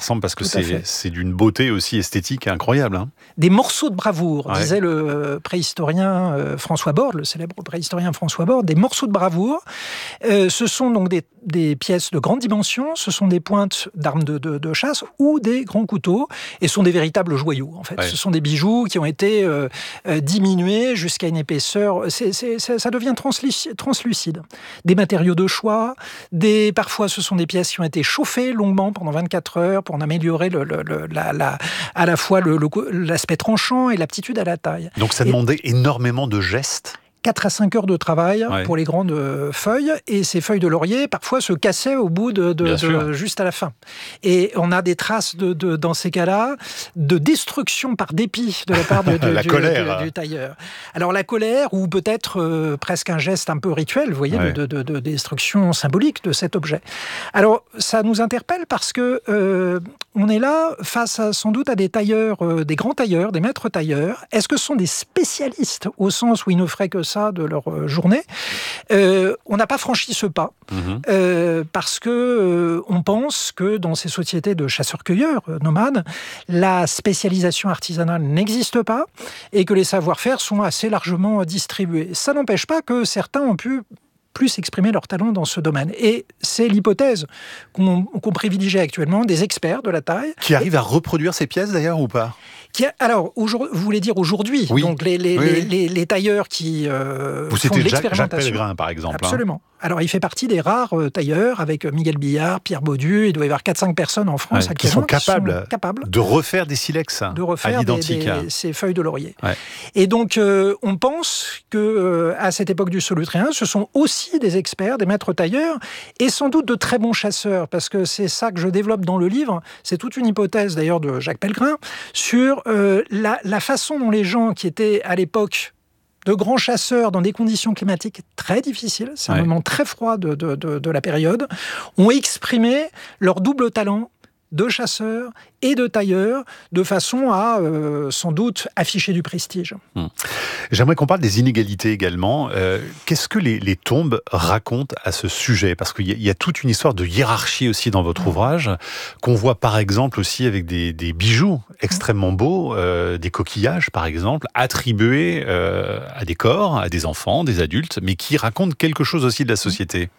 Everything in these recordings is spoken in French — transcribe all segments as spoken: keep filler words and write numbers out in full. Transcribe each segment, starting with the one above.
ressemble parce que c'est, c'est d'une beauté aussi esthétique incroyable. Hein. Des morceaux de bravoure, Ouais. disait le préhistorien euh, François Borde, le célèbre préhistorien François Borde, des morceaux de bravoure. Euh, ce sont donc des, des pièces de grande dimension, ce sont des pointes d'armes de, de, de chasse ou des grands couteaux, et sont des véritables joyaux, en fait. Ouais. Ce sont des bijoux qui ont été euh, euh, diminués jusqu'à une épaisseur, c'est, c'est, c'est, ça devient translucide, translucide. Des matériaux de choix, des, parfois ce sont des pièces qui ont été chauffées longuement pendant vingt-quatre heures pour en améliorer le, le, le, la, la, à la fois le, le, l'aspect tranchant et l'aptitude à la taille. Donc ça et demandait énormément de gestes. quatre à cinq heures de travail Ouais. pour les grandes euh, feuilles, et ces feuilles de laurier parfois se cassaient au bout de, de, de juste à la fin. Et on a des traces de, de, dans ces cas-là de destruction par dépit de la part de, de, la du, colère. Du, du tailleur. Alors la colère, ou peut-être euh, presque un geste un peu rituel, vous voyez, ouais. de, de, de destruction symbolique de cet objet. Alors ça nous interpelle parce que euh, on est là face à, sans doute à des tailleurs, euh, des grands tailleurs, des maîtres tailleurs. Est-ce que ce sont des spécialistes au sens où ils ne feraient que ça de leur euh, journée? euh, On n'a pas franchi ce pas mmh. euh, parce que euh, on pense que dans ces sociétés de chasseurs-cueilleurs euh, nomades, la spécialisation artisanale n'existe pas et que les savoir-faire sont assez largement distribués. Ça n'empêche pas que certains ont pu plus exprimer leur talent dans ce domaine. Et c'est l'hypothèse qu'on, qu'on privilégie actuellement, des experts de la taille. Qui arrivent à reproduire ces pièces d'ailleurs ou pas? Qui a, alors, vous voulez dire aujourd'hui, oui. donc les, les, oui, les, oui. les, les tailleurs qui euh, vous font citez de Jacques, l'expérimentation. Jacques Pellegrin, par exemple. Absolument. Hein. Alors, il fait partie des rares euh, tailleurs, avec Miguel Billard, Pierre Baudu. Il doit y avoir quatre cinq personnes en France ouais, actuellement qui sont capables, qui sont capables de refaire des silex de refaire à l'identique. Des, des, ces feuilles de laurier. Ouais. Et donc, euh, on pense que euh, à cette époque du Solutréen, ce sont aussi des experts, des maîtres tailleurs, et sans doute de très bons chasseurs, parce que c'est ça que je développe dans le livre. C'est toute une hypothèse, d'ailleurs, de Jacques Pellegrin, sur euh, la, la façon dont les gens qui étaient à l'époque de grands chasseurs dans des conditions climatiques très difficiles, c'est ouais. un moment très froid de, de, de, de la période, ont exprimé leur double talent de chasseurs et de tailleurs, de façon à, euh, sans doute, afficher du prestige. Hum. J'aimerais qu'on parle des inégalités également. Euh, qu'est-ce que les, les tombes racontent à ce sujet? Parce qu'il y, y a toute une histoire de hiérarchie aussi dans votre ouvrage, qu'on voit par exemple aussi avec des, des bijoux extrêmement beaux, euh, des coquillages par exemple, attribués euh, à des corps, à des enfants, des adultes, mais qui racontent quelque chose aussi de la société.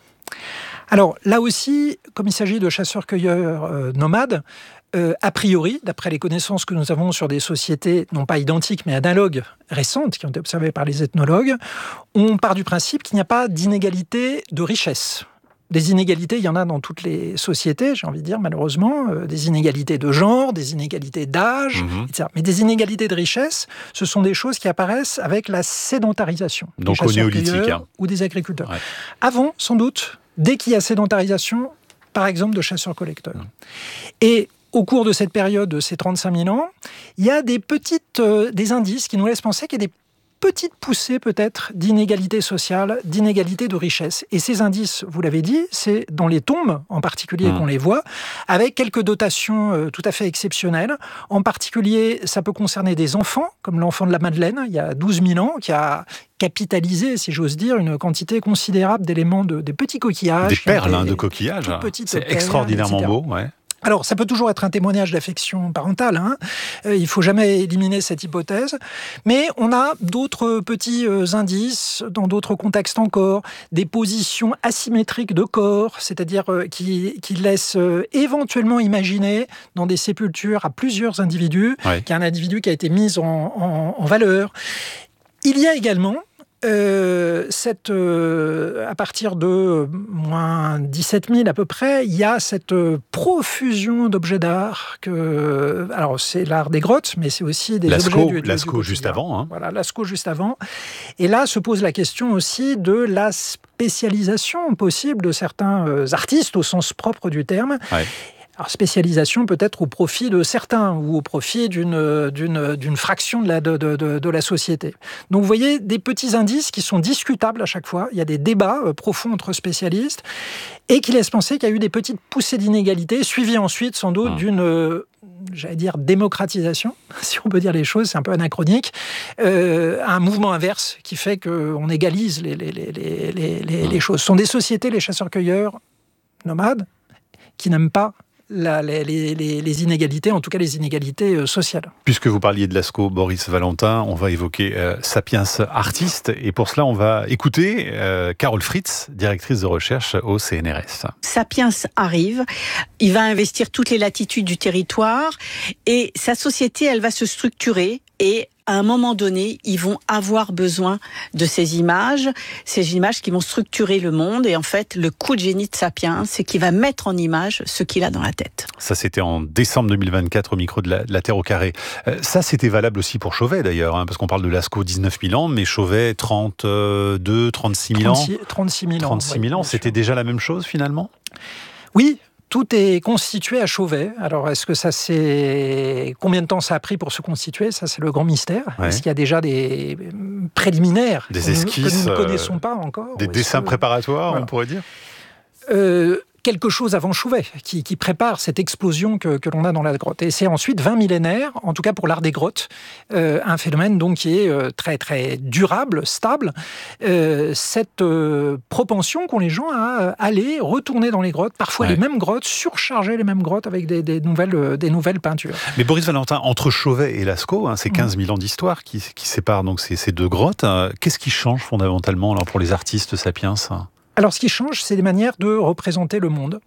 Alors là aussi, comme il s'agit de chasseurs-cueilleurs euh, nomades, euh, a priori, d'après les connaissances que nous avons sur des sociétés, non pas identiques, mais analogues, récentes, qui ont été observées par les ethnologues, on part du principe qu'il n'y a pas d'inégalité de richesse. Des inégalités, il y en a dans toutes les sociétés, j'ai envie de dire, malheureusement, euh, des inégalités de genre, des inégalités d'âge, mmh. et cetera. Mais des inégalités de richesse, ce sont des choses qui apparaissent avec la sédentarisation. Donc au néolithique. Hein. Ou des agriculteurs. Ouais. Avant, sans doute, dès qu'il y a sédentarisation, par exemple de chasseurs-collecteurs. Mmh. Et au cours de cette période, de ces trente-cinq mille ans, il y a des petites, euh, des indices qui nous laissent penser qu'il y a des petite poussée peut-être d'inégalité sociale, d'inégalité de richesse. Et ces indices, vous l'avez dit, c'est dans les tombes en particulier mmh. qu'on les voit, avec quelques dotations euh, tout à fait exceptionnelles. En particulier, ça peut concerner des enfants, comme l'enfant de la Madeleine, il y a douze mille ans, qui a capitalisé, si j'ose dire, une quantité considérable d'éléments, de, des petits coquillages. Des perles hein, de coquillages, c'est perles, extraordinairement et cetera. beau, ouais. Alors, ça peut toujours être un témoignage d'affection parentale, hein. euh, il ne faut jamais éliminer cette hypothèse, mais on a d'autres petits euh, indices, dans d'autres contextes encore, des positions asymétriques de corps, c'est-à-dire euh, qui, qui laissent euh, éventuellement imaginer, dans des sépultures à plusieurs individus, ouais. qu'il y a un individu qui a été mis en, en, en valeur. Il y a également Euh, cette, euh, à partir de euh, moins dix-sept mille à peu près, il y a cette euh, profusion d'objets d'art. Que, alors, c'est l'art des grottes, mais c'est aussi des Lascaux, objets du, du, Lascaux du juste avant. Hein. Voilà, Lascaux juste avant. Et là se pose la question aussi de la spécialisation possible de certains euh, artistes au sens propre du terme. Ouais. Alors, spécialisation peut-être au profit de certains ou au profit d'une, d'une, d'une fraction de la, de, de, de la société. Donc vous voyez des petits indices qui sont discutables à chaque fois. Il y a des débats euh, profonds entre spécialistes et qui laissent penser qu'il y a eu des petites poussées d'inégalité suivies ensuite sans doute mmh. d'une, euh, j'allais dire, démocratisation, si on peut dire les choses, c'est un peu anachronique, euh, un mouvement inverse qui fait qu'on égalise les, les, les, les, les, les, mmh. les choses. Ce sont des sociétés, les chasseurs-cueilleurs nomades, qui n'aiment pas la, les, les, les inégalités, en tout cas les inégalités euh, sociales. Puisque vous parliez de Lascaux, Boris Valentin, on va évoquer euh, Sapiens Artiste, et pour cela on va écouter euh, Carole Fritz, directrice de recherche au C N R S. Sapiens arrive, il va investir toutes les latitudes du territoire, et sa société, elle va se structurer, et à un moment donné, ils vont avoir besoin de ces images, ces images qui vont structurer le monde. Et en fait, le coup de génie de Sapiens, c'est qu'il va mettre en image ce qu'il a dans la tête. Ça, c'était en décembre deux mille vingt-quatre au micro de la, de la Terre au carré. Euh, ça, c'était valable aussi pour Chauvet d'ailleurs, hein, parce qu'on parle de Lascaux dix-neuf mille ans, mais Chauvet trente-deux, trente-six mille ans. trente-six mille ans. trente-six mille ans, c'était déjà la même chose finalement ? Oui. Tout est constitué à Chauvet. Alors, est-ce que ça c'est combien de temps ça a pris pour se constituer ? Ça, c'est le grand mystère. Ouais. Est-ce qu'il y a déjà des préliminaires, des esquisses, que nous ne connaissons pas encore ? Des dessins que... préparatoires, voilà. On pourrait dire. Euh, quelque chose avant Chauvet, qui, qui prépare cette explosion que, que l'on a dans la grotte. Et c'est ensuite vingt millénaires, en tout cas pour l'art des grottes, euh, un phénomène donc qui est euh, très très durable, stable. Euh, cette euh, propension qu'ont les gens à aller retourner dans les grottes, parfois ouais. les mêmes grottes, surcharger les mêmes grottes avec des, des, nouvelles, euh, des nouvelles peintures. Mais Boris Valentin, entre Chauvet et Lascaux, hein, c'est quinze mille ans d'histoire qui, qui séparent donc ces, ces deux grottes. Euh, qu'est-ce qui change fondamentalement alors, pour les artistes sapiens ? Alors, ce qui change, c'est les manières de représenter le monde.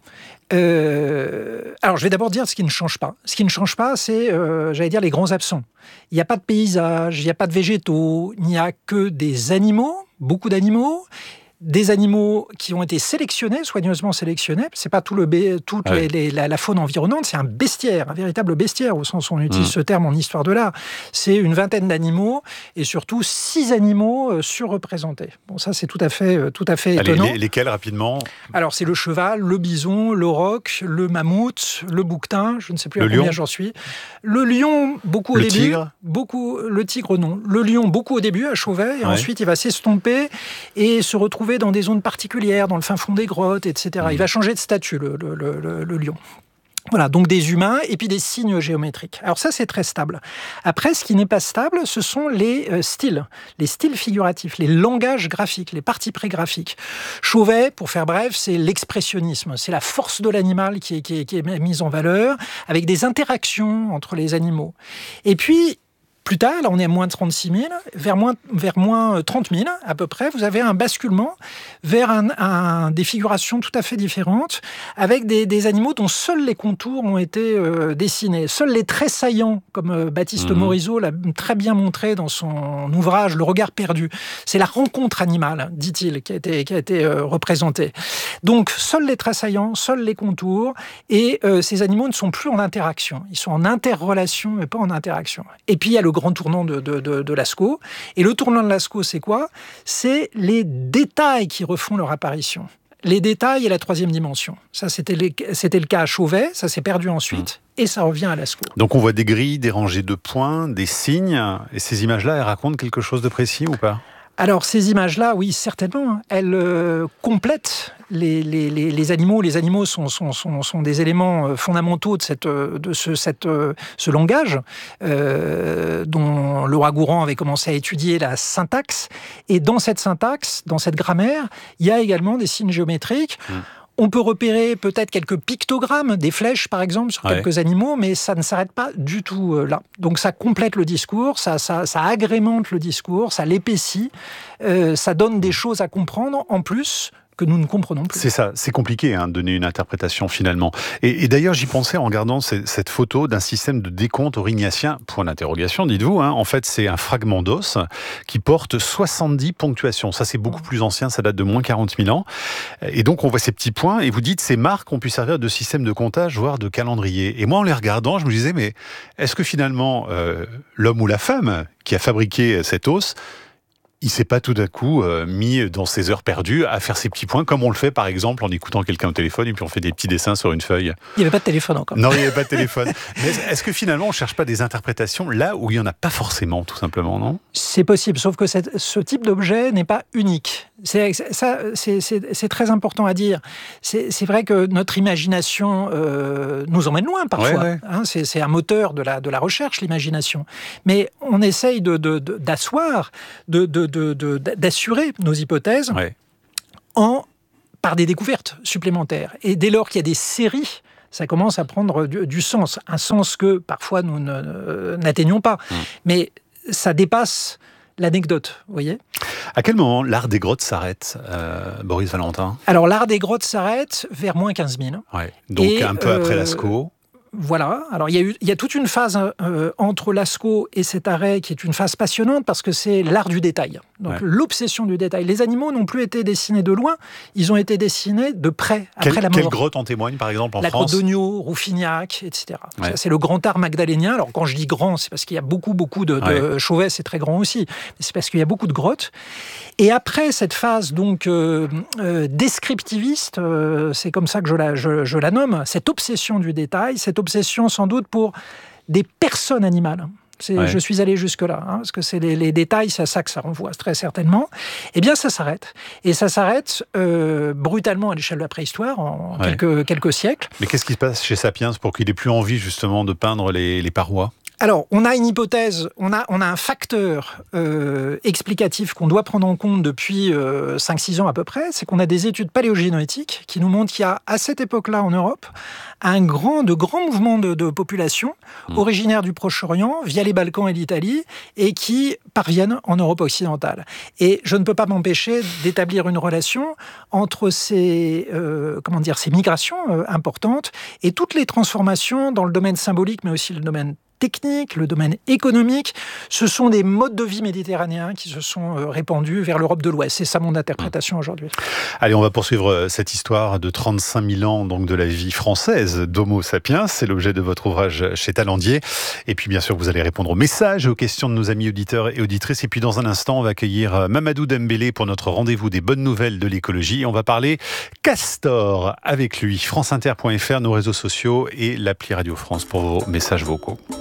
Euh, alors, je vais d'abord dire ce qui ne change pas. Ce qui ne change pas, c'est, euh, j'allais dire, les grands absents. Il n'y a pas de paysage, il n'y a pas de végétaux, il n'y a que des animaux, beaucoup d'animaux, des animaux qui ont été sélectionnés, soigneusement sélectionnés. C'est pas tout le toute ouais. les, les, la, la faune environnante, c'est un bestiaire, un véritable bestiaire au sens où on utilise mmh. ce terme en histoire de l'art. C'est une vingtaine d'animaux et surtout six animaux euh, surreprésentés. Bon, ça c'est tout à fait, euh, tout à fait Allez, étonnant. Les, lesquels rapidement ? Alors c'est le cheval, le bison, l'auroch, le mammouth, le bouquetin. Je ne sais plus le à combien lion. J'en suis. Le lion, beaucoup au le début. Tigre. Beaucoup. Le tigre, non. Le lion, beaucoup au début à Chauvet, et ouais. ensuite il va s'estomper et se retrouver dans des zones particulières, dans le fin fond des grottes, et cetera. Mmh. Il va changer de statut, le, le, le, le lion. Voilà, donc des humains et puis des signes géométriques. Alors ça, c'est très stable. Après, ce qui n'est pas stable, ce sont les euh, styles, les styles figuratifs, les langages graphiques, les parties pré-graphiques. Chauvet, pour faire bref, c'est l'expressionnisme, c'est la force de l'animal qui est, qui est, qui est mise en valeur, avec des interactions entre les animaux. Et puis, plus tard, là on est à moins de trente-six mille, vers moins, vers moins trente mille à peu près, vous avez un basculement vers un, un, des figurations tout à fait différentes, avec des, des animaux dont seuls les contours ont été euh, dessinés. Seuls les traits saillants, comme euh, Baptiste mmh. Morisot l'a très bien montré dans son ouvrage « Le regard perdu ». C'est la rencontre animale, dit-il, qui a été, qui a été euh, représentée. Donc, seuls les traits saillants, seuls les contours, et euh, ces animaux ne sont plus en interaction. Ils sont en interrelation, mais pas en interaction. Et puis, il y a le grand tournant de, de, de, de Lascaux. Et le tournant de Lascaux, c'est quoi ? C'est les détails qui refont leur apparition. Les détails et la troisième dimension. Ça, c'était, les, c'était le cas à Chauvet, ça s'est perdu ensuite, mmh. et ça revient à Lascaux. Donc on voit des grilles, des rangées de points, des signes, et ces images-là, elles racontent quelque chose de précis ou pas ? Alors, ces images-là, oui, certainement, elles euh, complètent les, les, les, les animaux. Les animaux sont, sont, sont, sont des éléments fondamentaux de, cette, de ce, cette, ce langage euh, dont Laura Gourand avait commencé à étudier la syntaxe. Et dans cette syntaxe, dans cette grammaire, il y a également des signes géométriques. Mmh. On peut repérer peut-être quelques pictogrammes, des flèches par exemple, sur ouais. quelques animaux, mais ça ne s'arrête pas du tout euh, là. Donc ça complète le discours, ça, ça, ça agrémente le discours, ça l'épaissit, euh, ça donne des choses à comprendre en plus que nous ne comprenons plus. C'est ça, c'est compliqué hein, de donner une interprétation finalement. Et, et d'ailleurs, j'y pensais en regardant c- cette photo d'un système de décompte aurignacien, point d'interrogation, dites-vous. Hein. En fait, c'est un fragment d'os qui porte soixante-dix ponctuations. Ça, c'est beaucoup plus ancien, ça date de moins quarante mille ans. Et donc, on voit ces petits points, et vous dites, ces marques ont pu servir de système de comptage, voire de calendrier. Et moi, en les regardant, je me disais, mais est-ce que finalement, euh, l'homme ou la femme qui a fabriqué cet os, il s'est pas tout d'un coup euh, mis dans ses heures perdues à faire ses petits points, comme on le fait par exemple en écoutant quelqu'un au téléphone et puis on fait des petits dessins sur une feuille. Il n'y avait pas de téléphone encore. Non, il n'y avait pas de téléphone. Mais est-ce que finalement on ne cherche pas des interprétations là où il n'y en a pas forcément, tout simplement, non ? C'est possible, sauf que cette, ce type d'objet n'est pas unique. C'est, ça, c'est, c'est, c'est très important à dire. C'est, c'est vrai que notre imagination euh, nous emmène loin parfois. Ouais, ouais. Hein, c'est, c'est un moteur de la, de la recherche, l'imagination. Mais on essaye de, de, de, d'asseoir, de, de, de, de, d'assurer nos hypothèses ouais. en, par des découvertes supplémentaires. Et dès lors qu'il y a des séries ça commence à prendre du, du sens, un sens que parfois nous ne, n'atteignons pas. Mmh. Mais ça dépasse l'anecdote, vous voyez ? À quel moment l'art des grottes s'arrête, euh, Boris Valentin ? Alors, l'art des grottes s'arrête vers moins quinze mille. Ouais. Donc, et, un peu euh, après Lascaux. Voilà. Alors, il y a eu, il y a toute une phase euh, entre Lascaux et cet arrêt qui est une phase passionnante parce que c'est l'art du détail. Donc, ouais. l'obsession du détail. Les animaux n'ont plus été dessinés de loin, ils ont été dessinés de près, après quelle, la mort. Quelle grotte en témoigne, par exemple, en la France ? La grotte d'Ogno, Rouffignac, et cetera. Ouais. Ça, c'est le grand art magdalénien. Alors, quand je dis grand, c'est parce qu'il y a beaucoup, beaucoup de... de ouais. Chauvet, c'est très grand aussi. Mais c'est parce qu'il y a beaucoup de grottes. Et après cette phase donc euh, euh, descriptiviste, euh, c'est comme ça que je la, je, je la nomme, cette obsession du détail, cette obsession sans doute pour des personnes animales. C'est, ouais. Je suis allé jusque-là, hein, parce que c'est les, les détails, c'est à ça que ça renvoie très certainement. Eh bien, ça s'arrête. Et ça s'arrête euh, brutalement à l'échelle de la préhistoire, en ouais. quelques, quelques siècles. Mais qu'est-ce qui se passe chez Sapiens pour qu'il ait plus envie justement de peindre les, les parois ? Alors, on a une hypothèse, on a, on a un facteur euh, explicatif qu'on doit prendre en compte depuis euh, cinq six ans à peu près, c'est qu'on a des études paléogénétiques qui nous montrent qu'il y a, à cette époque-là en Europe, un grand, de grands mouvements de, de population mmh. originaires du Proche-Orient, via les Balkans et l'Italie, et qui parviennent en Europe occidentale. Et je ne peux pas m'empêcher d'établir une relation entre ces, euh, comment dire, ces migrations euh, importantes et toutes les transformations dans le domaine symbolique, mais aussi le domaine technique, le domaine économique, ce sont des modes de vie méditerranéens qui se sont répandus vers l'Europe de l'Ouest. C'est ça mon interprétation aujourd'hui. Allez, on va poursuivre cette histoire de trente-cinq mille ans donc de la vie française d'Homo sapiens. C'est l'objet de votre ouvrage chez Talandier. Et puis bien sûr, vous allez répondre aux messages et aux questions de nos amis auditeurs et auditrices. Et puis dans un instant, on va accueillir Mamadou Dembélé pour notre rendez-vous des bonnes nouvelles de l'écologie. On va parler castor avec lui. franceinter point f r, nos réseaux sociaux et l'appli Radio France pour vos messages vocaux.